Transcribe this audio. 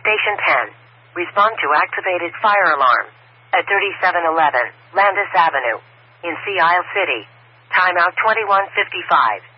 Station 10. Respond to activated fire alarm. At 3711 Landis Avenue. In Sea Isle City. Timeout 21:55.